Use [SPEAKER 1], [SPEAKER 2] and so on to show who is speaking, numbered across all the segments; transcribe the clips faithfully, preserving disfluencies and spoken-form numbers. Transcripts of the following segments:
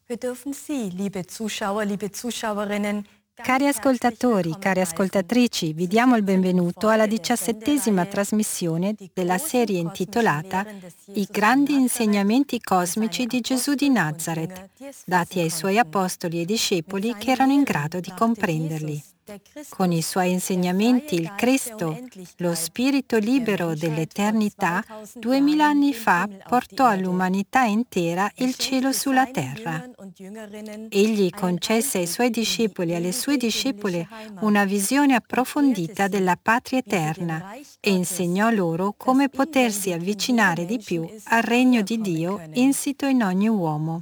[SPEAKER 1] Wir dürfen Sie, liebe Zuschauer, liebe Zuschauerinnen,
[SPEAKER 2] Cari ascoltatori, cari ascoltatrici, vi diamo il benvenuto alla diciassettesima trasmissione della serie intitolata I grandi insegnamenti cosmici di Gesù di Nazareth, dati ai suoi apostoli e discepoli che erano in grado di comprenderli. Con i suoi insegnamenti il Cristo, lo spirito libero dell'eternità, duemila anni fa portò all'umanità intera il cielo sulla terra. Egli concesse ai suoi discepoli e alle sue discepole una visione approfondita della patria eterna e insegnò loro come potersi avvicinare di più al regno di Dio insito in ogni uomo.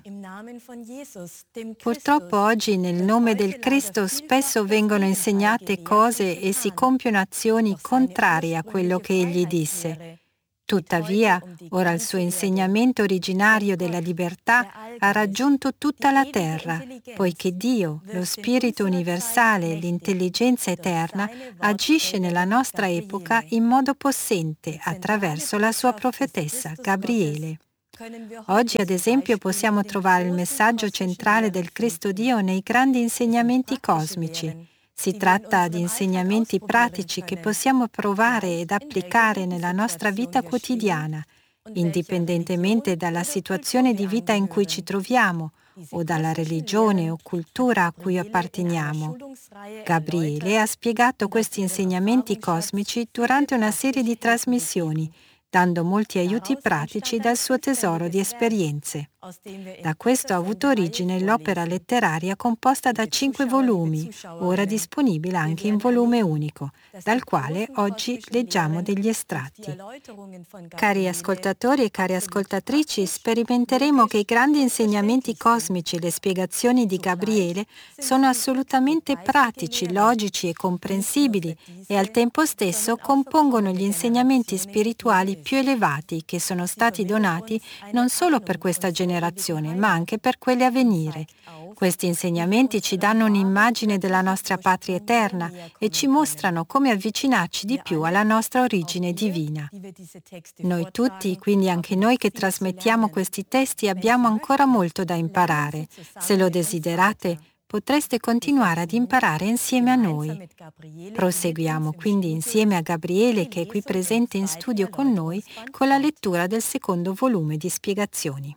[SPEAKER 2] Purtroppo oggi nel nome del Cristo spesso vengono insegnate cose e si compiono azioni contrarie a quello che egli disse. Tuttavia, ora il suo insegnamento originario della libertà ha raggiunto tutta la terra, poiché Dio, lo Spirito universale e l'intelligenza eterna, agisce nella nostra epoca in modo possente attraverso la sua profetessa Gabriele. Oggi, ad esempio, possiamo trovare il messaggio centrale del Cristo Dio nei grandi insegnamenti cosmici. Si tratta di insegnamenti pratici che possiamo provare ed applicare nella nostra vita quotidiana, indipendentemente dalla situazione di vita in cui ci troviamo o dalla religione o cultura a cui apparteniamo. Gabriele ha spiegato questi insegnamenti cosmici durante una serie di trasmissioni, dando molti aiuti pratici dal suo tesoro di esperienze. Da questo ha avuto origine l'opera letteraria composta da cinque volumi, ora disponibile anche in volume unico, dal quale oggi leggiamo degli estratti. Cari ascoltatori e cari ascoltatrici, sperimenteremo che i grandi insegnamenti cosmici e le spiegazioni di Gabriele sono assolutamente pratici, logici e comprensibili e al tempo stesso compongono gli insegnamenti spirituali più elevati che sono stati donati non solo per questa generazione, ma anche per quelle a venire. Questi insegnamenti ci danno un'immagine della nostra patria eterna e ci mostrano come avvicinarci di più alla nostra origine divina. Noi tutti, quindi anche noi che trasmettiamo questi testi, abbiamo ancora molto da imparare. Se lo desiderate, potreste continuare ad imparare insieme a noi. Proseguiamo quindi insieme a Gabriele, che è qui presente in studio con noi, con la lettura del secondo volume di spiegazioni.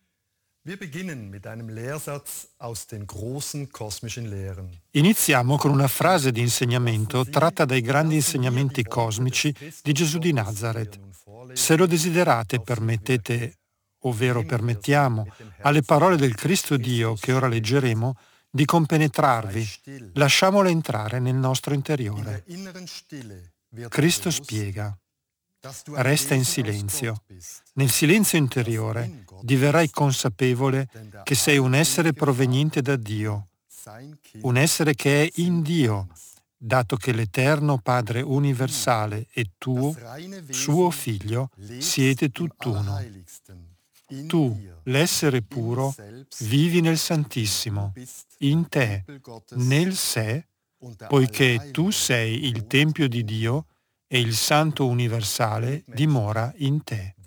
[SPEAKER 3] Iniziamo con una frase di insegnamento tratta dai grandi insegnamenti cosmici di Gesù di Nazareth. Se lo desiderate, permettete, ovvero permettiamo, alle parole del Cristo Dio che ora leggeremo, di compenetrarvi. Lasciamole entrare nel nostro interiore. Cristo spiega. Resta in silenzio. Nel silenzio interiore diverrai consapevole che sei un essere proveniente da Dio, un essere che è in Dio, dato che l'Eterno Padre universale e tu, suo Figlio, siete tutt'uno. Tu, l'essere puro, vivi nel Santissimo, in te, nel sé, poiché tu sei il Tempio di Dio e il Santo universale dimora in te.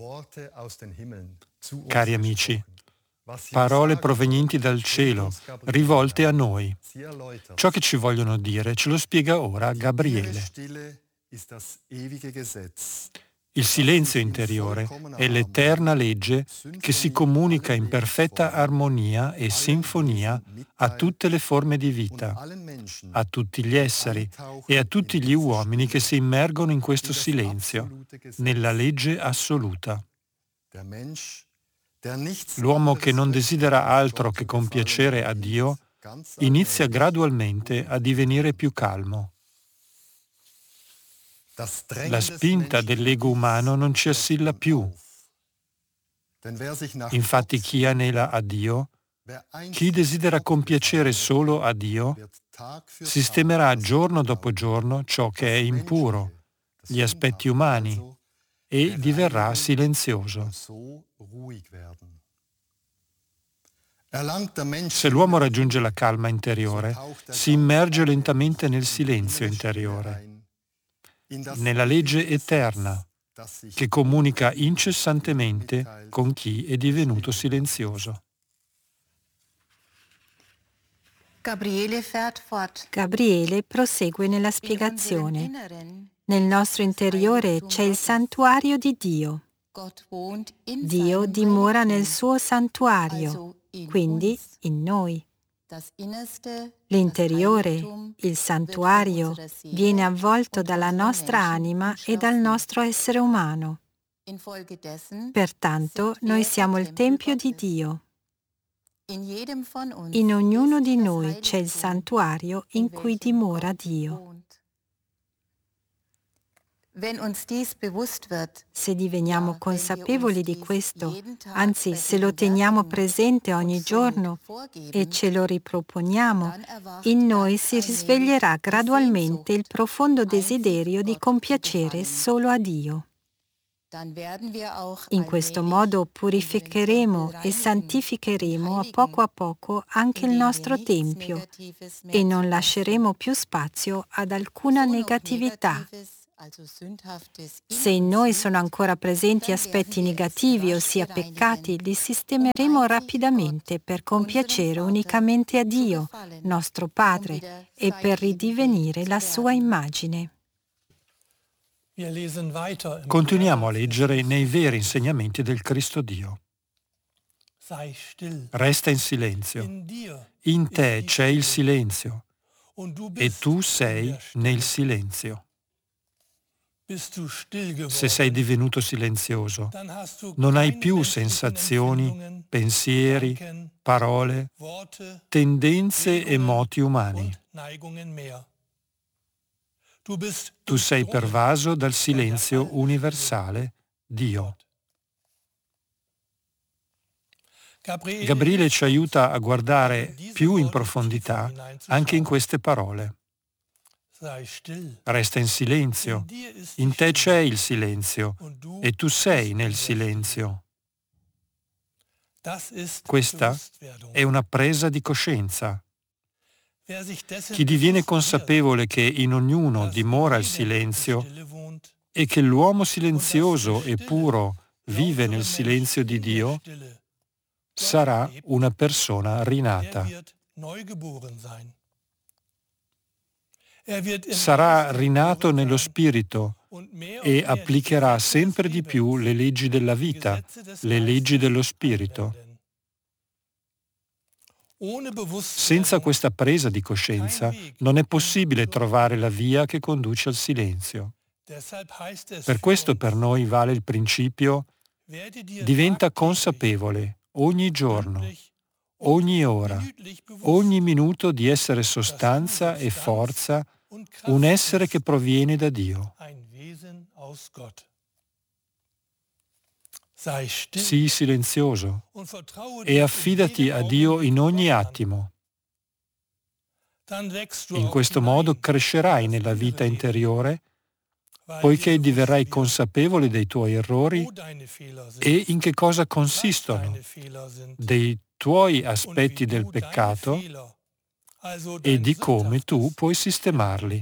[SPEAKER 3] Cari amici, parole provenienti dal cielo, rivolte a noi. Ciò che ci vogliono dire ce lo spiega ora Gabriele. Il silenzio interiore è l'eterna legge che si comunica in perfetta armonia e sinfonia a tutte le forme di vita, a tutti gli esseri e a tutti gli uomini che si immergono in questo silenzio, nella legge assoluta. L'uomo che non desidera altro che compiacere a Dio inizia gradualmente a divenire più calmo. La spinta dell'ego umano non ci assilla più. Infatti chi anela a Dio, chi desidera compiacere solo a Dio, sistemerà giorno dopo giorno ciò che è impuro, gli aspetti umani, e diverrà silenzioso. Se l'uomo raggiunge la calma interiore, si immerge lentamente nel silenzio interiore, nella legge eterna, che comunica incessantemente con chi è divenuto silenzioso.
[SPEAKER 4] Gabriele fährt fort.
[SPEAKER 2] Gabriele prosegue nella
[SPEAKER 4] In unserem
[SPEAKER 2] spiegazione.
[SPEAKER 4] Inneren,
[SPEAKER 2] Nel nostro interiore c'è il santuario di Dio.
[SPEAKER 4] Gott wohnt in
[SPEAKER 2] Dio
[SPEAKER 4] seinem
[SPEAKER 2] dimora nel
[SPEAKER 4] Heiligtum,
[SPEAKER 2] suo santuario,
[SPEAKER 4] also in
[SPEAKER 2] quindi
[SPEAKER 4] uns.
[SPEAKER 2] in noi.
[SPEAKER 4] Das Innerste, das
[SPEAKER 2] L'interiore,
[SPEAKER 4] Heiligtum,
[SPEAKER 2] il
[SPEAKER 4] wird von
[SPEAKER 2] santuario,
[SPEAKER 4] unserer Seele
[SPEAKER 2] viene avvolto
[SPEAKER 4] und
[SPEAKER 2] dalla
[SPEAKER 4] unserer
[SPEAKER 2] nostra anima e dal
[SPEAKER 4] Menschen
[SPEAKER 2] nostro essere umano.
[SPEAKER 4] Infolgedessen
[SPEAKER 2] Pertanto
[SPEAKER 4] sind
[SPEAKER 2] noi
[SPEAKER 4] wir
[SPEAKER 2] siamo
[SPEAKER 4] der
[SPEAKER 2] il
[SPEAKER 4] Tempel
[SPEAKER 2] Tempio di
[SPEAKER 4] Gottes.
[SPEAKER 2] Dio.
[SPEAKER 4] In jedem von uns
[SPEAKER 2] In ognuno
[SPEAKER 4] ist
[SPEAKER 2] di
[SPEAKER 4] das
[SPEAKER 2] noi c'è il
[SPEAKER 4] Heiligtum,
[SPEAKER 2] santuario in
[SPEAKER 4] in
[SPEAKER 2] cui
[SPEAKER 4] welchem
[SPEAKER 2] dimora
[SPEAKER 4] Gott
[SPEAKER 2] Dio.
[SPEAKER 4] wohnt. Wenn uns dies bewusst wird,
[SPEAKER 2] Se diveniamo
[SPEAKER 4] ja, wenn wir
[SPEAKER 2] consapevoli
[SPEAKER 4] uns
[SPEAKER 2] di
[SPEAKER 4] dies
[SPEAKER 2] questo,
[SPEAKER 4] jeden Tag
[SPEAKER 2] anzi se lo
[SPEAKER 4] vergegenwärtigen
[SPEAKER 2] teniamo presente
[SPEAKER 4] und
[SPEAKER 2] ogni
[SPEAKER 4] somit
[SPEAKER 2] giorno e
[SPEAKER 4] vorgeben,
[SPEAKER 2] ce lo riproponiamo,
[SPEAKER 4] dann erwacht
[SPEAKER 2] in noi
[SPEAKER 4] ganz
[SPEAKER 2] si
[SPEAKER 4] allmählich
[SPEAKER 2] risveglierà
[SPEAKER 4] die
[SPEAKER 2] gradualmente il
[SPEAKER 4] Sehnsucht,
[SPEAKER 2] profondo
[SPEAKER 4] einzig
[SPEAKER 2] desiderio di
[SPEAKER 4] Gott zu
[SPEAKER 2] compiacere
[SPEAKER 4] gefallen.
[SPEAKER 2] solo a Dio.
[SPEAKER 4] Dann werden wir auch
[SPEAKER 2] In questo
[SPEAKER 4] allmählich
[SPEAKER 2] modo
[SPEAKER 4] unseren
[SPEAKER 2] purificheremo
[SPEAKER 4] Tempel
[SPEAKER 2] e
[SPEAKER 4] reinigen und
[SPEAKER 2] santificheremo a
[SPEAKER 4] heiligen,
[SPEAKER 2] poco a poco anche il
[SPEAKER 4] indem wir
[SPEAKER 2] nostro
[SPEAKER 4] nichts
[SPEAKER 2] Tempio
[SPEAKER 4] Negatives mehr
[SPEAKER 2] e non
[SPEAKER 4] zulassen.
[SPEAKER 2] lasceremo più spazio ad alcuna
[SPEAKER 4] So noch
[SPEAKER 2] negatività.
[SPEAKER 4] Negatives, also Sündhaftes in
[SPEAKER 2] Se in
[SPEAKER 4] uns
[SPEAKER 2] noi
[SPEAKER 4] liegt,
[SPEAKER 2] sono ancora presenti
[SPEAKER 4] dann
[SPEAKER 2] aspetti
[SPEAKER 4] werden wir es
[SPEAKER 2] negativi,
[SPEAKER 4] rasch
[SPEAKER 2] ossia
[SPEAKER 4] bereinigen,
[SPEAKER 2] peccati, li
[SPEAKER 4] um
[SPEAKER 2] sistemeremo
[SPEAKER 4] einzig
[SPEAKER 2] rapidamente
[SPEAKER 4] Gott,
[SPEAKER 2] per
[SPEAKER 4] unserem
[SPEAKER 2] compiacere
[SPEAKER 4] Vater,
[SPEAKER 2] unicamente a
[SPEAKER 4] zu
[SPEAKER 2] Dio,
[SPEAKER 4] gefallen,
[SPEAKER 2] nostro
[SPEAKER 4] um
[SPEAKER 2] Padre,
[SPEAKER 4] wieder
[SPEAKER 2] e
[SPEAKER 4] sein
[SPEAKER 2] per
[SPEAKER 4] Ebenbild
[SPEAKER 2] ridivenire
[SPEAKER 4] zu
[SPEAKER 2] la sua
[SPEAKER 4] werden.
[SPEAKER 2] immagine.
[SPEAKER 3] Continuiamo a leggere nei veri insegnamenti del Cristo Dio. Resta in silenzio. In te c'è il silenzio e tu sei nel silenzio. Se sei divenuto silenzioso, non hai più sensazioni, pensieri, parole, tendenze e moti umani. Tu sei pervaso dal silenzio universale, Dio. Gabriele ci aiuta a guardare più in profondità anche in queste parole. Resta in silenzio. In te c'è il silenzio e tu sei nel silenzio. Questa è una presa di coscienza. Chi diviene consapevole che in ognuno dimora il silenzio e che l'uomo silenzioso e puro vive nel silenzio di Dio, sarà una persona rinata. Sarà rinato nello spirito e applicherà sempre di più le leggi della vita, le leggi dello spirito. Senza questa presa di coscienza non è possibile trovare la via che conduce al silenzio. Per questo per noi vale il principio: diventa consapevole ogni giorno, ogni ora, ogni minuto di essere sostanza e forza, un essere che proviene da Dio. Sii silenzioso e affidati a Dio in ogni attimo. In questo modo crescerai nella vita interiore, poiché diverrai consapevole dei tuoi errori e in che cosa consistono, dei tuoi aspetti del peccato e di come tu puoi sistemarli.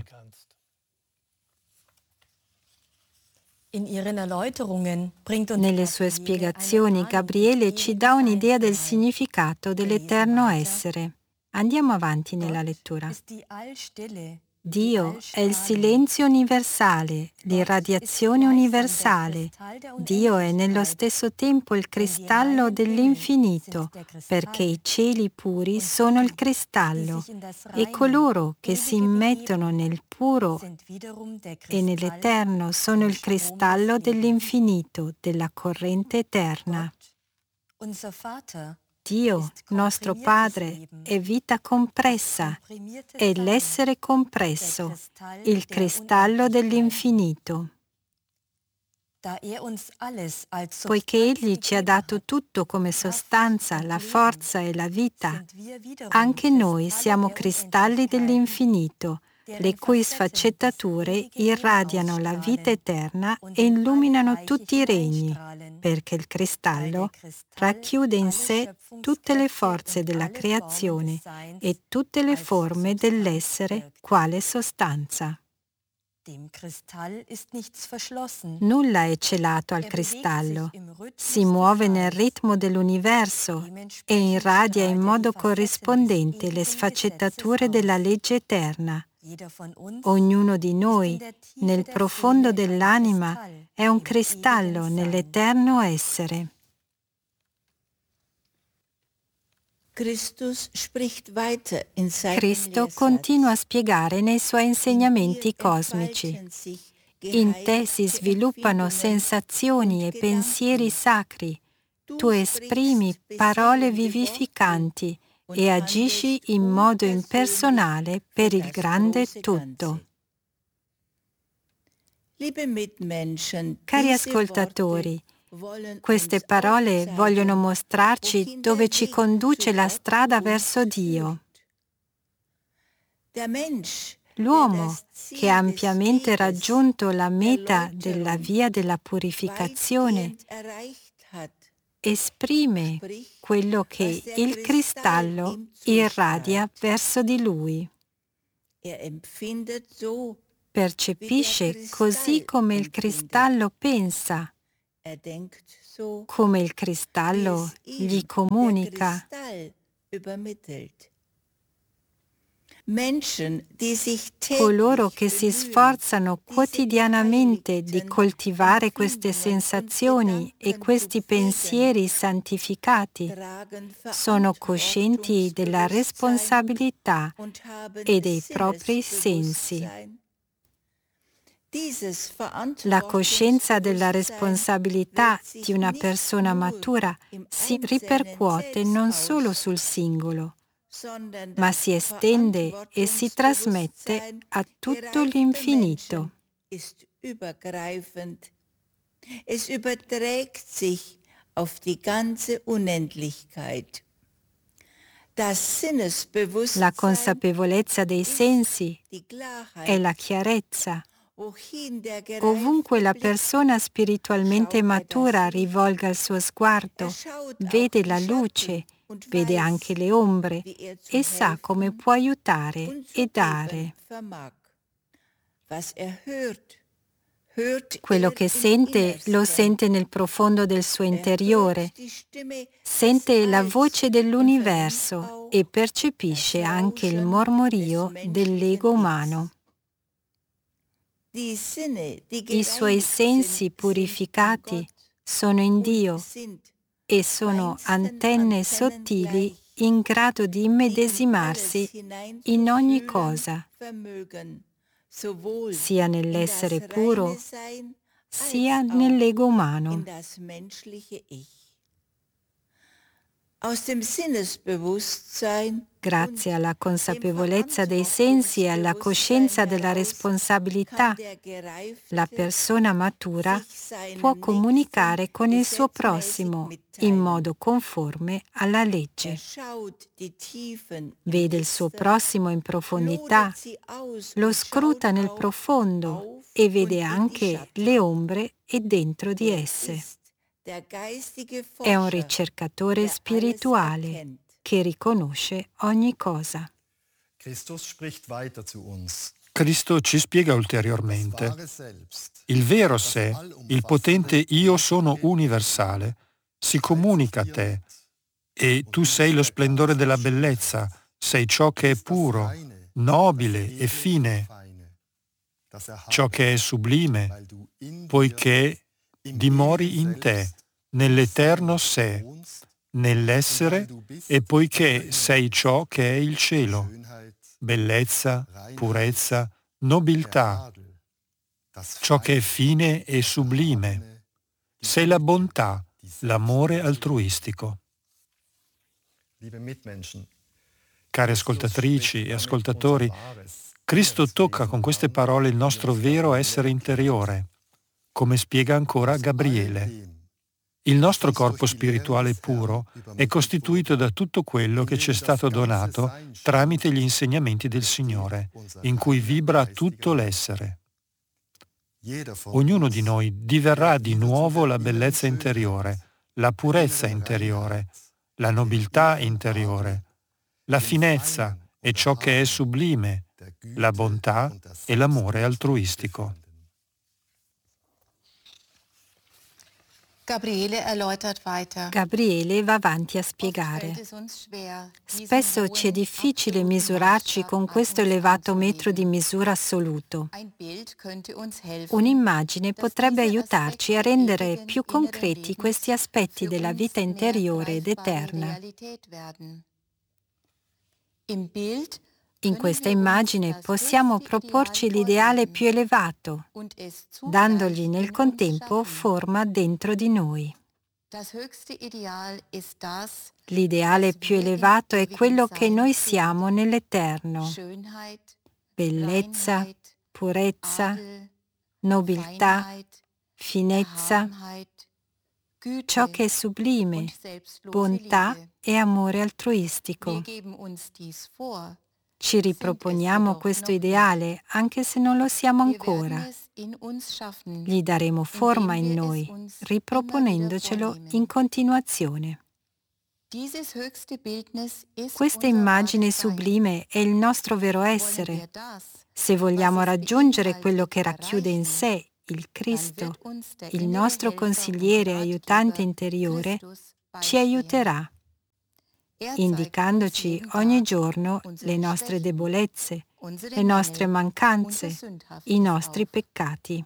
[SPEAKER 2] Nelle sue spiegazioni Gabriele ci dà un'idea del significato dell'eterno essere. Andiamo avanti nella lettura. Dio è il silenzio universale, l'irradiazione universale. Dio è nello stesso tempo il cristallo dell'infinito, perché i cieli puri sono il cristallo e coloro che si immettono nel puro e nell'eterno sono il cristallo dell'infinito, della corrente eterna. Dio, nostro Padre, è vita compressa, è l'essere compresso, il cristallo dell'infinito. Poiché Egli ci ha dato tutto come sostanza, la forza e la vita, anche noi siamo cristalli dell'infinito, le cui sfaccettature irradiano la vita eterna e illuminano tutti i regni, perché il cristallo racchiude in sé tutte le forze della creazione e tutte le forme dell'essere quale sostanza. Nulla è celato al cristallo. Si muove nel ritmo dell'universo e irradia in modo corrispondente le sfaccettature della legge eterna. Ognuno di noi, nel profondo dell'anima, è un cristallo nell'eterno essere. Cristo continua a spiegare nei suoi insegnamenti cosmici. In te si sviluppano sensazioni e pensieri sacri. Tu esprimi parole vivificanti e agisci in modo impersonale per il grande tutto. Cari ascoltatori, queste parole vogliono mostrarci dove ci conduce la strada verso Dio. L'uomo, che ha ampiamente raggiunto la meta della via della purificazione, esprime quello che il cristallo irradia verso di lui. Percepisce così come il cristallo pensa, come il cristallo gli comunica. Coloro che si sforzano quotidianamente di coltivare queste sensazioni e questi pensieri santificati sono coscienti della responsabilità e dei propri sensi. La coscienza della responsabilità di una persona matura si ripercuote non solo sul singolo, ma si estende e si trasmette a tutto l'infinito.
[SPEAKER 5] Es überträgt sich auf die ganze Unendlichkeit.
[SPEAKER 2] La consapevolezza dei sensi è la chiarezza. Ovunque la persona spiritualmente matura rivolga il suo sguardo, vede la luce, vede anche le ombre e sa come può aiutare e dare. Quello che sente lo sente nel profondo del suo interiore, sente la voce dell'universo e percepisce anche il mormorio dell'ego umano. I suoi sensi purificati sono in Dio e sono antenne sottili in grado di immedesimarsi in ogni cosa, sia nell'essere puro, sia nell'ego umano. Grazie alla consapevolezza dei sensi e alla coscienza della responsabilità, la persona matura può comunicare con il suo prossimo in modo conforme alla legge. Vede il suo prossimo in profondità, lo scruta nel profondo e vede anche le ombre e dentro di esse. È un ricercatore spirituale che riconosce ogni cosa.
[SPEAKER 3] Cristo ci spiega ulteriormente: il vero sé, il potente io sono universale, si comunica a te e tu sei lo splendore della bellezza, sei ciò che è puro, nobile e fine, ciò che è sublime, poiché dimori in te, nell'eterno sé, nell'essere e poiché sei ciò che è il cielo, bellezza, purezza, nobiltà, ciò che è fine e sublime. Sei la bontà, l'amore altruistico. Cari ascoltatrici e ascoltatori, Cristo tocca con queste parole il nostro vero essere interiore, come spiega ancora Gabriele. Il nostro corpo spirituale puro è costituito da tutto quello che ci è stato donato tramite gli insegnamenti del Signore, in cui vibra tutto l'essere. Ognuno di noi diverrà di nuovo la bellezza interiore, la purezza interiore, la nobiltà interiore, la finezza e ciò che è sublime, la bontà e l'amore altruistico.
[SPEAKER 4] Gabriele erläutert weiter.
[SPEAKER 2] Gabriele va avanti a spiegare. Spesso ci è difficile misurarci con questo elevato metro di misura assoluto. Un'immagine potrebbe aiutarci a rendere più concreti questi aspetti della vita interiore ed eterna. In questa immagine possiamo proporci l'ideale più elevato, dandogli nel contempo forma dentro di noi. L'ideale più elevato è quello che noi siamo nell'eterno: bellezza, purezza, nobiltà, finezza, ciò che è sublime, bontà e amore altruistico. Ci riproponiamo questo ideale anche se non lo siamo ancora. Gli daremo forma in noi, riproponendocelo in continuazione. Questa immagine sublime è il nostro vero essere. Se vogliamo raggiungere quello che racchiude in sé il Cristo, il nostro consigliere e aiutante interiore, ci aiuterà, indicandoci ogni giorno le nostre debolezze, le nostre mancanze, i nostri peccati.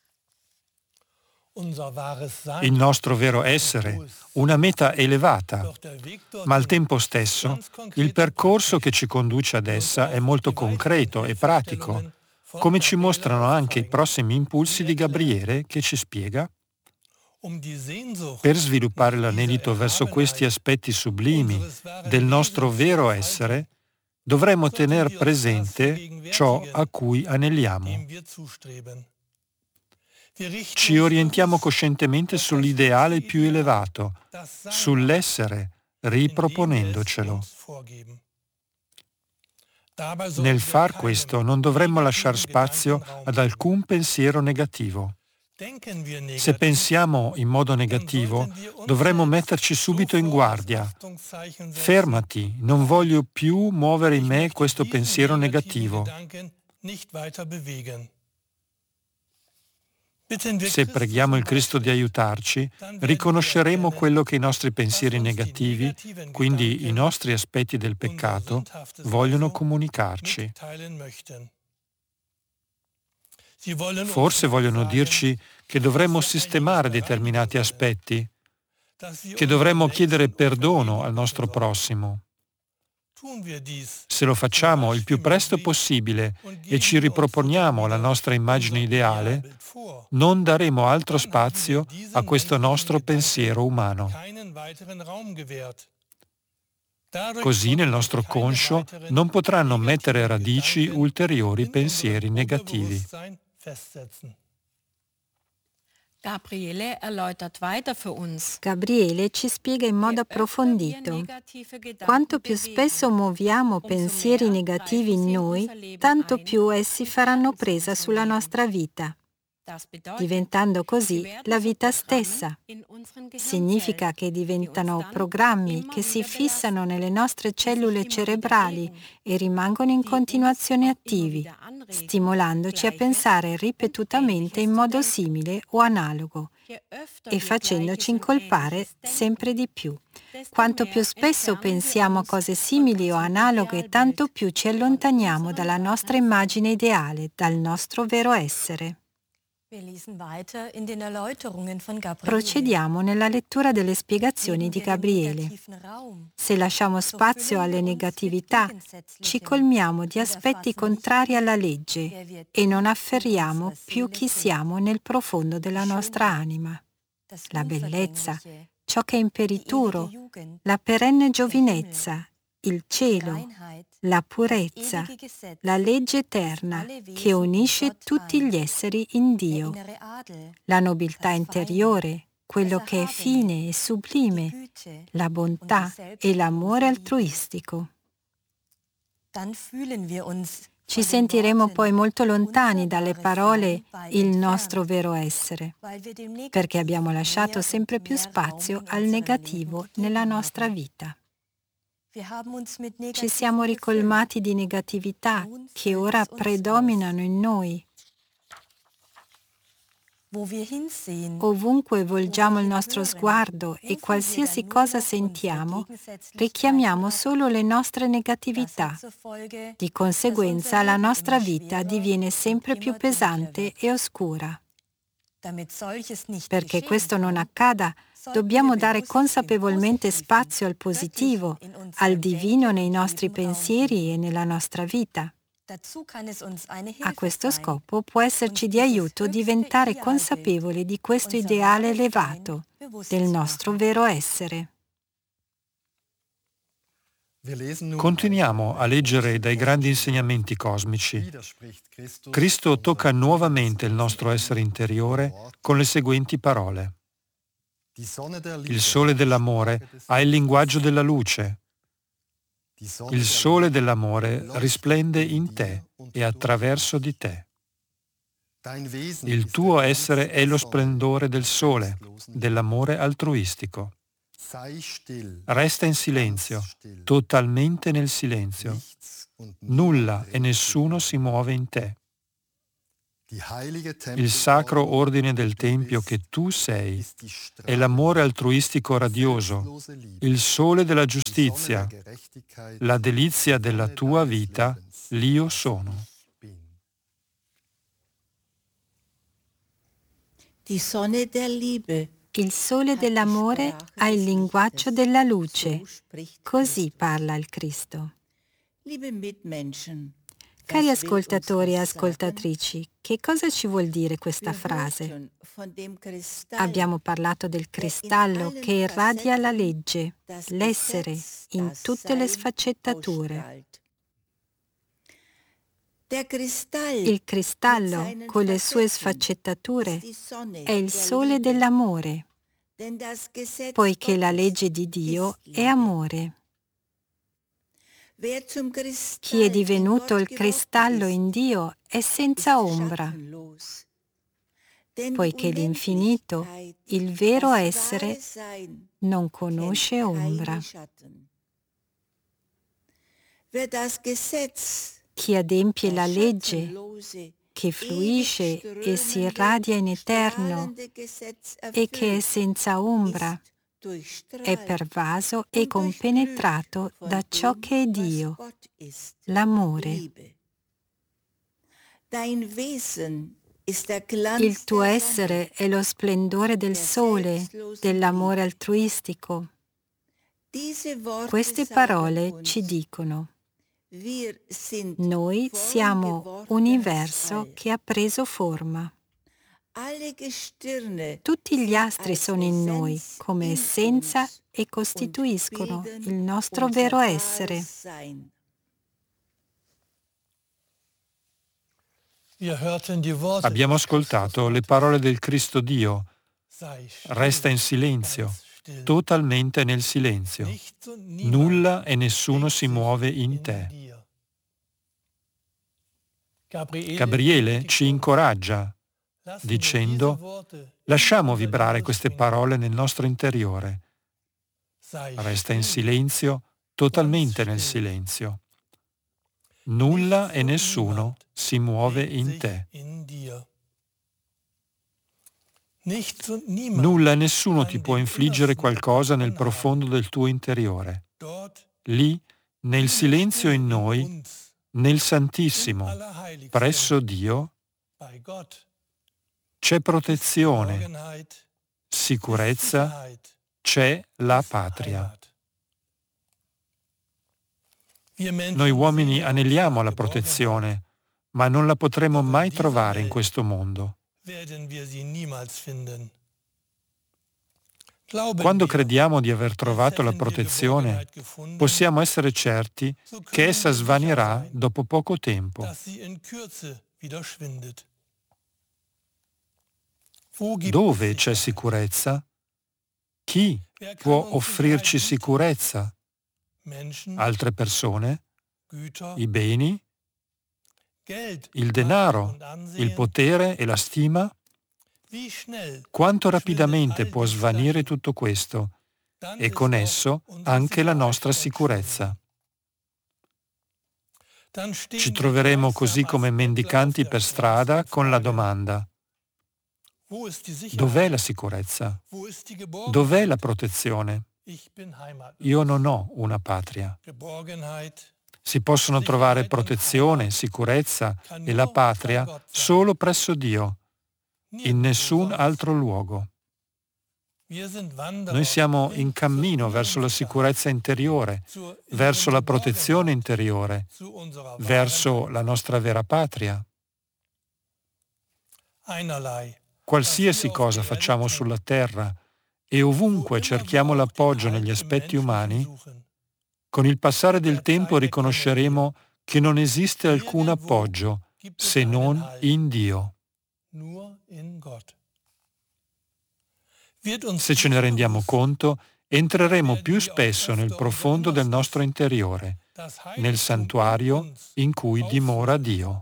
[SPEAKER 3] Il nostro vero essere, una meta elevata, ma al tempo stesso il percorso che ci conduce ad essa è molto concreto e pratico, come ci mostrano anche i prossimi impulsi di Gabriele, che ci spiega: per sviluppare l'anelito verso questi aspetti sublimi del nostro vero essere, dovremmo tener presente ciò a cui aneliamo. Ci orientiamo coscientemente sull'ideale più elevato, sull'essere, riproponendocelo. Nel far questo non dovremmo lasciare spazio ad alcun pensiero negativo. Se pensiamo in modo negativo, dovremmo metterci subito in guardia. Fermati, non voglio più muovere in me questo pensiero negativo. Se preghiamo il Cristo di aiutarci, riconosceremo quello che i nostri pensieri negativi, quindi i nostri aspetti del peccato, vogliono comunicarci. Forse vogliono dirci che dovremmo sistemare determinati aspetti, che dovremmo chiedere perdono al nostro prossimo. Se lo facciamo il più presto possibile e ci riproponiamo la nostra immagine ideale, non daremo altro spazio a questo nostro pensiero umano. Così nel nostro conscio non potranno mettere radici ulteriori pensieri negativi.
[SPEAKER 1] Gabriele erläutert weiter für uns.
[SPEAKER 2] Gabriele ci spiega in modo approfondito: quanto più spesso muoviamo pensieri negativi in noi, tanto più essi faranno presa sulla nostra vita, diventando così la vita stessa. Significa che diventano programmi che si fissano nelle nostre cellule cerebrali e rimangono in continuazione attivi, stimolandoci a pensare ripetutamente in modo simile o analogo e facendoci incolpare sempre di più. Quanto più spesso pensiamo a cose simili o analoghe, tanto più ci allontaniamo dalla nostra immagine ideale, dal nostro vero essere. Procediamo nella lettura delle spiegazioni di Gabriele. Se lasciamo spazio alle negatività, ci colmiamo di aspetti contrari alla legge e non afferriamo più chi siamo nel profondo della nostra anima. La bellezza, ciò che è imperituro, la perenne giovinezza, il cielo, la purezza, la legge eterna che unisce tutti gli esseri in Dio, la nobiltà interiore, quello che è fine e sublime, la bontà e l'amore altruistico. Ci sentiremo poi molto lontani dalle parole «il nostro vero essere», perché abbiamo lasciato sempre più spazio al negativo nella nostra vita. Ci siamo ricolmati di negatività che ora predominano in noi. Ovunque volgiamo il nostro sguardo e qualsiasi cosa sentiamo, richiamiamo solo le nostre negatività. Di conseguenza, la nostra vita diviene sempre più pesante e oscura. Perché questo non accada, dobbiamo dare consapevolmente spazio al positivo, al divino nei nostri pensieri e nella nostra vita. A questo scopo può esserci di aiuto diventare consapevoli di questo ideale elevato, del nostro vero essere.
[SPEAKER 3] Continuiamo a leggere dai grandi insegnamenti cosmici. Cristo tocca nuovamente il nostro essere interiore con le seguenti parole. Il sole dell'amore ha il linguaggio della luce. Il sole dell'amore risplende in te e attraverso di te. Il tuo essere è lo splendore del sole, dell'amore altruistico. Resta in silenzio, totalmente nel silenzio. Nulla e nessuno si muove in te. Il sacro ordine del Tempio che tu sei è l'amore altruistico radioso, il sole della giustizia, la delizia della tua vita, l'Io sono.
[SPEAKER 5] Die Sonne der Liebe.
[SPEAKER 2] Il sole dell'amore ha il linguaggio della luce. Così parla il Cristo.
[SPEAKER 5] Liebe Mitmenschen,
[SPEAKER 2] Cari ascoltatori e ascoltatrici, che cosa ci vuol dire questa frase? Abbiamo parlato del cristallo che irradia la legge, l'essere, in tutte le sfaccettature. Il cristallo, con le sue sfaccettature, è il sole dell'amore, poiché la legge di Dio è amore. Chi è divenuto il cristallo in Dio è senza ombra, poiché l'infinito, il vero essere, non conosce ombra. Chi adempie la legge, che fluisce e si irradia in eterno e che è senza ombra, è pervaso e compenetrato da ciò che è Dio, l'amore. Il tuo essere è lo splendore del sole, dell'amore altruistico. Queste parole ci dicono: noi siamo universo che ha preso forma. Tutti gli astri sono in noi come essenza e costituiscono il nostro vero essere.
[SPEAKER 3] Abbiamo ascoltato le parole del Cristo Dio. Resta in silenzio, totalmente nel silenzio. Nulla e nessuno si muove in te. Gabriele ci incoraggia dicendo: lasciamo vibrare queste parole nel nostro interiore. Resta in silenzio, totalmente nel silenzio. Nulla e nessuno si muove in te. Nulla e nessuno ti può infliggere qualcosa nel profondo del tuo interiore. Lì, nel silenzio in noi, nel Santissimo, presso Dio, c'è protezione, sicurezza, c'è la patria. Noi uomini aneliamo la protezione, ma non la potremo mai trovare in questo mondo. Quando crediamo di aver trovato la protezione, possiamo essere certi che essa svanirà dopo poco tempo. Dove c'è sicurezza? Chi può offrirci sicurezza? Altre persone? I beni? Il denaro? Il potere e la stima? Quanto rapidamente può svanire tutto questo e con esso anche la nostra sicurezza. Ci troveremo così come mendicanti per strada con la domanda: dov'è la sicurezza? Dov'è la protezione? Io non ho una patria. Si possono trovare protezione, sicurezza e la patria solo presso Dio, in nessun altro luogo. Noi siamo in cammino verso la sicurezza interiore, verso la protezione interiore, verso la nostra vera patria. Qualsiasi cosa facciamo sulla terra e ovunque cerchiamo l'appoggio negli aspetti umani, con il passare del tempo riconosceremo che non esiste alcun appoggio se non in Dio. Se ce ne rendiamo conto, entreremo più spesso nel profondo del nostro interiore, nel santuario in cui dimora Dio.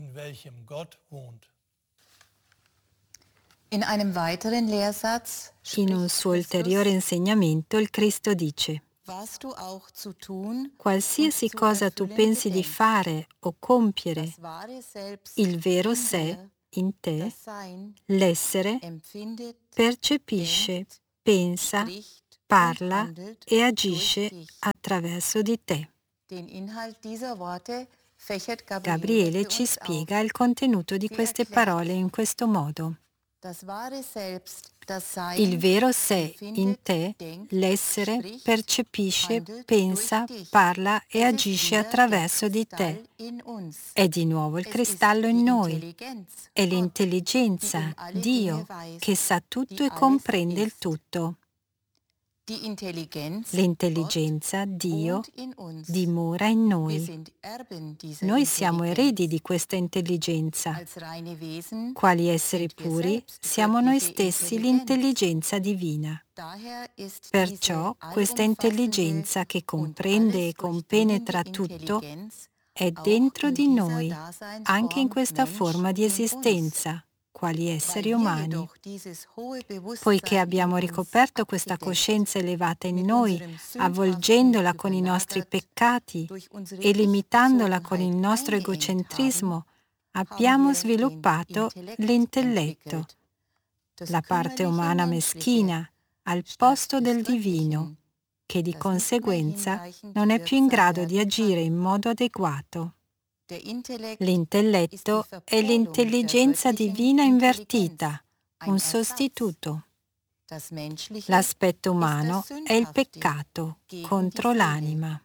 [SPEAKER 4] In einem weiteren Lehrsatz
[SPEAKER 2] In un suo ulteriore insegnamento il Cristo dice:
[SPEAKER 4] was du auch zu tun,
[SPEAKER 2] qualsiasi cosa tu pensi di fare o compiere,
[SPEAKER 4] das wahre Selbst
[SPEAKER 2] il vero
[SPEAKER 4] in
[SPEAKER 2] sé
[SPEAKER 4] dir,
[SPEAKER 2] in te,
[SPEAKER 4] das Sein,
[SPEAKER 2] l'essere,
[SPEAKER 4] empfindet,
[SPEAKER 2] percepisce, pensa,
[SPEAKER 4] spricht
[SPEAKER 2] parla
[SPEAKER 4] und handelt
[SPEAKER 2] e agisce
[SPEAKER 4] durch dich.
[SPEAKER 2] attraverso di te.
[SPEAKER 4] Den Inhalt dieser Worte fächert Gabriele
[SPEAKER 2] Gabriele
[SPEAKER 4] für
[SPEAKER 2] ci
[SPEAKER 4] uns
[SPEAKER 2] spiega
[SPEAKER 4] auf.
[SPEAKER 2] il contenuto di queste parole in questo modo.
[SPEAKER 4] Das wahre Selbst, das Sein,
[SPEAKER 2] Il vero sé in
[SPEAKER 4] empfindet,
[SPEAKER 2] te,
[SPEAKER 4] denkt,
[SPEAKER 2] l'essere,
[SPEAKER 4] spricht,
[SPEAKER 2] percepisce,
[SPEAKER 4] handelt
[SPEAKER 2] pensa,
[SPEAKER 4] durch dich.
[SPEAKER 2] parla e
[SPEAKER 4] Es ist
[SPEAKER 2] agisce
[SPEAKER 4] wieder
[SPEAKER 2] attraverso
[SPEAKER 4] der
[SPEAKER 2] di te.
[SPEAKER 4] Kristall in uns.
[SPEAKER 2] È di nuovo il
[SPEAKER 4] Es
[SPEAKER 2] cristallo
[SPEAKER 4] ist
[SPEAKER 2] in
[SPEAKER 4] die
[SPEAKER 2] noi.
[SPEAKER 4] Intelligenz,
[SPEAKER 2] È
[SPEAKER 4] Gott,
[SPEAKER 2] l'intelligenza,
[SPEAKER 4] die um alle
[SPEAKER 2] Dio,
[SPEAKER 4] Dinge weiß,
[SPEAKER 2] che sa tutto
[SPEAKER 4] die
[SPEAKER 2] e
[SPEAKER 4] alles
[SPEAKER 2] comprende il
[SPEAKER 4] ist.
[SPEAKER 2] tutto.
[SPEAKER 4] Die Intelligenz,
[SPEAKER 2] L'intelligenza,
[SPEAKER 4] Gott,
[SPEAKER 2] Dio,
[SPEAKER 4] wohnt in uns.
[SPEAKER 2] dimora in
[SPEAKER 4] Wir
[SPEAKER 2] noi.
[SPEAKER 4] sind Erben dieser
[SPEAKER 2] Noi siamo
[SPEAKER 4] Intelligenz.
[SPEAKER 2] eredi di questa intelligenza.
[SPEAKER 4] Als reine Wesen
[SPEAKER 2] Quali esseri
[SPEAKER 4] sind wir
[SPEAKER 2] puri,
[SPEAKER 4] selbst
[SPEAKER 2] siamo noi
[SPEAKER 4] göttliche
[SPEAKER 2] stessi
[SPEAKER 4] Intelligenz.
[SPEAKER 2] l'intelligenza divina.
[SPEAKER 4] Daher ist
[SPEAKER 2] Perciò
[SPEAKER 4] diese
[SPEAKER 2] questa intelligenza che comprende e compenetra tutto è dentro di noi, anche in questa forma di esistenza, quali esseri umani. Poiché abbiamo ricoperto questa coscienza elevata in noi, avvolgendola con i nostri peccati e limitandola con il nostro egocentrismo, abbiamo sviluppato l'intelletto, la parte umana meschina, al posto del divino, che di conseguenza non è più in grado di agire in modo adeguato. L'intelletto è l'intelligenza divina invertita, un sostituto. L'aspetto umano è il peccato contro l'anima.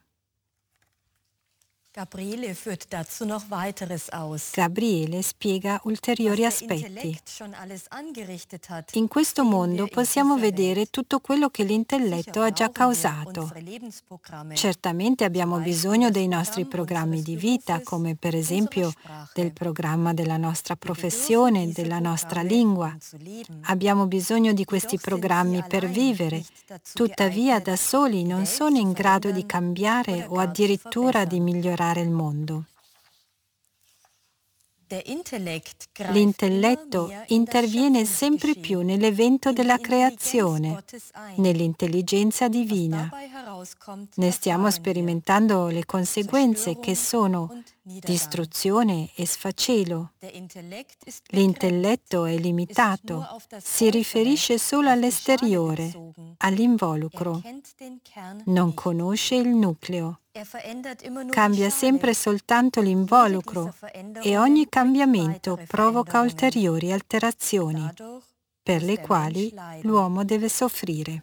[SPEAKER 1] Gabriele führt dazu noch weiteres aus.
[SPEAKER 2] Gabriele spiega ulteriori
[SPEAKER 1] Was der
[SPEAKER 2] aspetti.
[SPEAKER 1] Intellekt schon alles angerichtet hat,
[SPEAKER 2] In questo
[SPEAKER 1] sehen
[SPEAKER 2] mondo
[SPEAKER 1] wir in
[SPEAKER 2] possiamo
[SPEAKER 1] dieser
[SPEAKER 2] vedere
[SPEAKER 1] Welt.
[SPEAKER 2] tutto quello che l'intelletto ha già causato. Certamente abbiamo bisogno dei nostri programmi di vita, come per esempio del programma della nostra professione, della nostra lingua. Abbiamo bisogno di questi programmi per vivere, tuttavia da soli non sono in grado di cambiare o addirittura di migliorare il mondo. L'intelletto interviene sempre più nell'evento della creazione, nell'intelligenza divina. Ne stiamo sperimentando le conseguenze che sono distruzione e sfacelo. L'intelletto è limitato, si riferisce solo all'esteriore, all'involucro. Non conosce il nucleo. Cambia sempre soltanto l'involucro e ogni cambiamento provoca ulteriori alterazioni, per le quali l'uomo deve soffrire.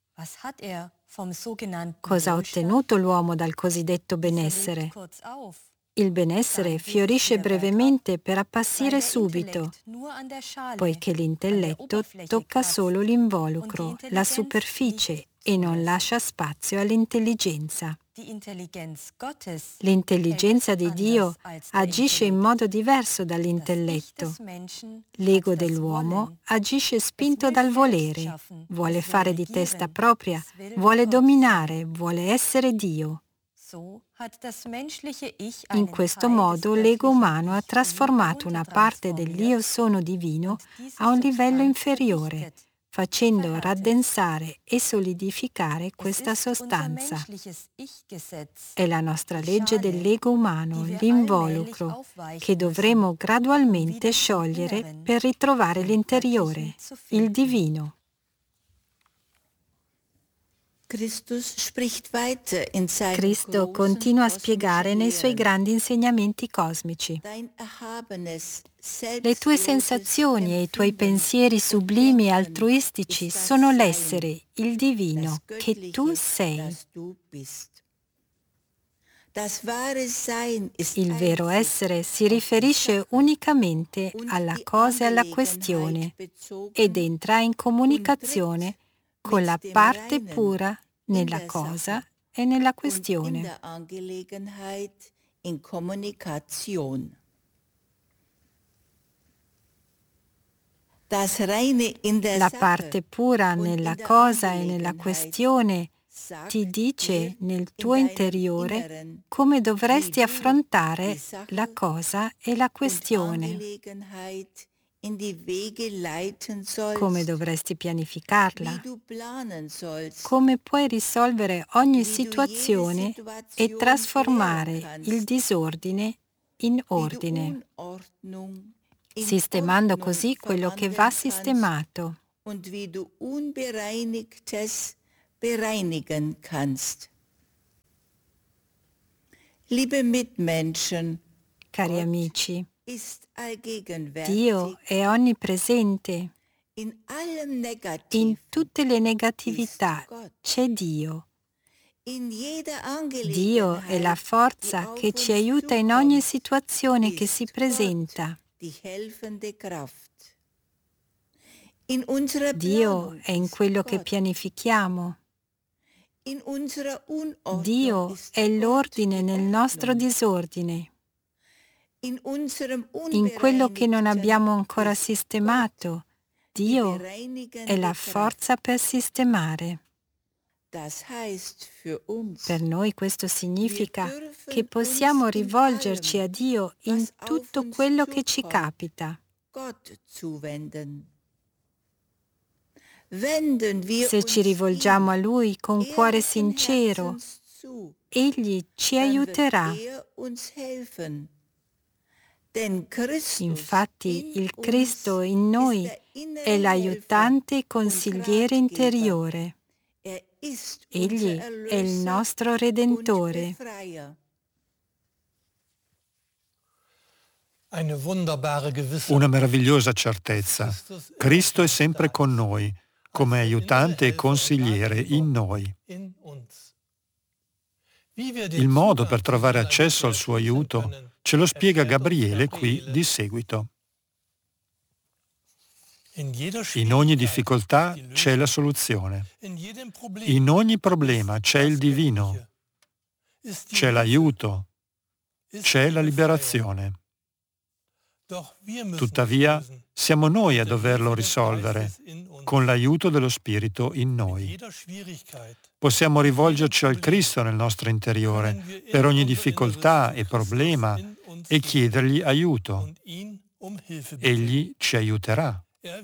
[SPEAKER 2] Cosa ha ottenuto l'uomo dal cosiddetto benessere? Il benessere fiorisce brevemente per appassire subito, poiché l'intelletto tocca solo l'involucro, la superficie, e non lascia spazio all'intelligenza. L'intelligenza di Dio agisce in modo diverso dall'intelletto. L'ego dell'uomo agisce spinto dal volere, vuole fare di testa propria, vuole dominare, vuole essere Dio. In questo modo l'ego umano ha trasformato una parte dell'io sono divino a un livello inferiore, facendo raddensare e solidificare questa sostanza. È la nostra legge dell'ego umano, l'involucro, che dovremo gradualmente sciogliere per ritrovare l'interiore, il divino. Cristo continua a spiegare nei suoi grandi insegnamenti cosmici: le tue sensazioni e i tuoi pensieri sublimi e altruistici sono l'essere, il divino, che tu sei. Il vero essere si riferisce unicamente alla cosa e alla questione ed entra in comunicazione con la parte pura nella cosa e nella questione. La parte pura nella cosa e nella questione ti dice nel tuo interiore come dovresti affrontare la cosa e la questione, come dovresti pianificarla, come puoi risolvere ogni situazione e trasformare il disordine in ordine, sistemando così quello che va sistemato. Cari amici, Dio è onnipresente. In tutte le negatività c'è Dio. Dio è la forza che ci aiuta in ogni situazione che si presenta. Dio è in quello che pianifichiamo. Dio è l'ordine nel nostro disordine. In quello che non abbiamo ancora sistemato, Dio è la forza per sistemare. Per noi questo significa che possiamo rivolgerci a Dio in tutto quello che ci capita. Se ci rivolgiamo a Lui con cuore sincero, Egli ci aiuterà. Infatti il Cristo in noi è l'aiutante consigliere interiore. Egli è il nostro Redentore.
[SPEAKER 3] Una meravigliosa certezza. Cristo è sempre con noi, come aiutante e consigliere in noi. Il modo per trovare accesso al suo aiuto ce lo spiega Gabriele qui di seguito. In ogni difficoltà c'è la soluzione. In ogni problema c'è il divino. C'è l'aiuto. C'è la liberazione. Tuttavia, siamo noi a doverlo risolvere, con l'aiuto dello Spirito in noi. Possiamo rivolgerci al Cristo nel nostro interiore per ogni difficoltà e problema e chiedergli aiuto. Egli ci aiuterà.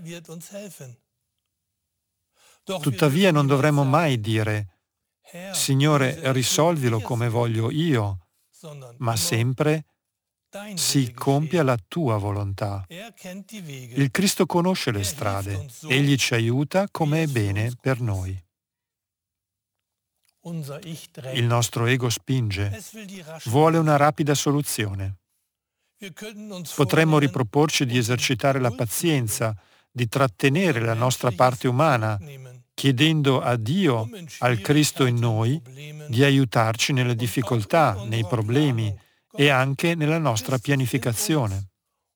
[SPEAKER 3] Tuttavia non dovremmo mai dire, Signore, risolvilo come voglio io, ma sempre, si compia la tua volontà. Il Cristo conosce le strade, Egli ci aiuta come è bene per noi. Il nostro ego spinge, vuole una rapida soluzione. Potremmo riproporci di esercitare la pazienza, di trattenere la nostra parte umana, chiedendo a Dio, al Cristo in noi, di aiutarci nelle difficoltà, nei problemi e anche nella nostra pianificazione.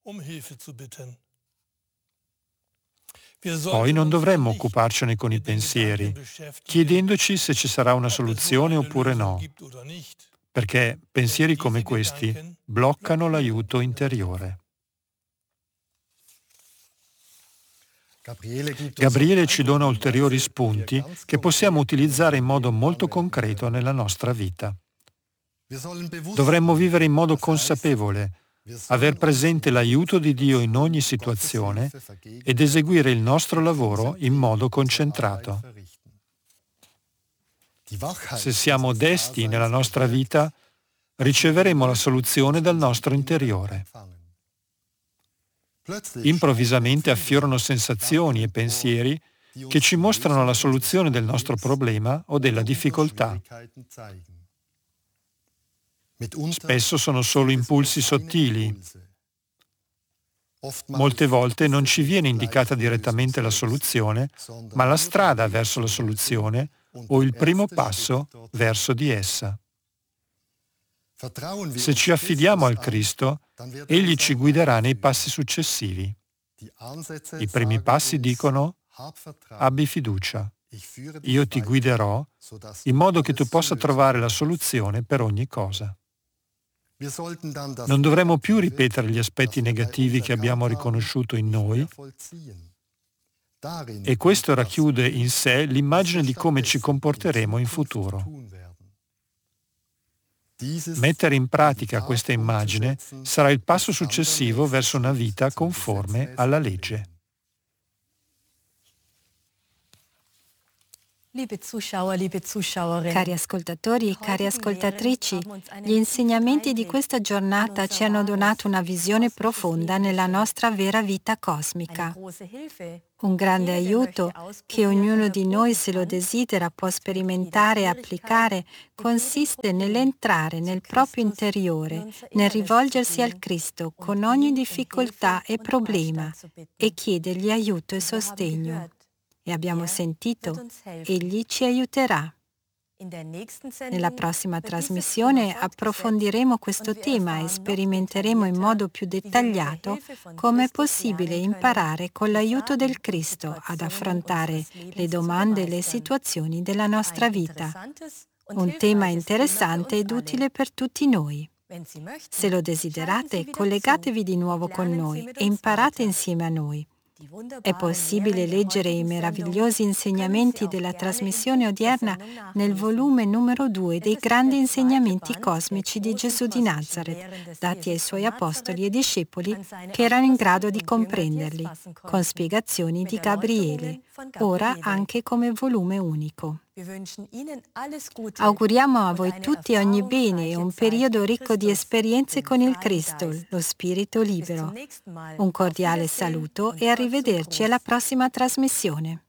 [SPEAKER 3] Poi non dovremmo occuparcene con i pensieri, chiedendoci se ci sarà una soluzione oppure no, perché pensieri come questi bloccano l'aiuto interiore. Gabriele ci dona ulteriori spunti che possiamo utilizzare in modo molto concreto nella nostra vita. Dovremmo vivere in modo consapevole, aver presente l'aiuto di Dio in ogni situazione ed eseguire il nostro lavoro in modo concentrato. Se siamo desti nella nostra vita, riceveremo la soluzione dal nostro interiore. Improvvisamente affiorano sensazioni e pensieri che ci mostrano la soluzione del nostro problema o della difficoltà. Spesso sono solo impulsi sottili. Molte volte non ci viene indicata direttamente la soluzione, ma la strada verso la soluzione o il primo passo verso di essa. Se ci affidiamo al Cristo, Egli ci guiderà nei passi successivi. I primi passi dicono: abbi fiducia, io ti guiderò in modo che tu possa trovare la soluzione per ogni cosa. Non dovremo più ripetere gli aspetti negativi che abbiamo riconosciuto in noi, e questo racchiude in sé l'immagine di come ci comporteremo in futuro. Mettere in pratica questa immagine sarà il passo successivo verso una vita conforme alla legge.
[SPEAKER 2] Cari ascoltatori e cari ascoltatrici, gli insegnamenti di questa giornata ci hanno donato una visione profonda nella nostra vera vita cosmica. Un grande aiuto che ognuno di noi, se lo desidera, può sperimentare e applicare consiste nell'entrare nel proprio interiore, nel rivolgersi al Cristo con ogni difficoltà e problema e chiedergli aiuto e sostegno. E abbiamo sentito, Egli ci aiuterà. Nella prossima trasmissione approfondiremo questo tema e sperimenteremo in modo più dettagliato come è possibile imparare con l'aiuto del Cristo ad affrontare le domande e le situazioni della nostra vita. Un tema interessante ed utile per tutti noi. Se lo desiderate, collegatevi di nuovo con noi e imparate insieme a noi. È possibile leggere i meravigliosi insegnamenti della trasmissione odierna nel volume numero due dei grandi insegnamenti cosmici di Gesù di Nazaret, dati ai suoi apostoli e discepoli che erano in grado di comprenderli, con spiegazioni di Gabriele, ora anche come volume unico. Auguriamo a voi tutti ogni bene e un periodo ricco di esperienze con il Cristo, lo Spirito libero. Un cordiale saluto e arrivederci alla prossima trasmissione.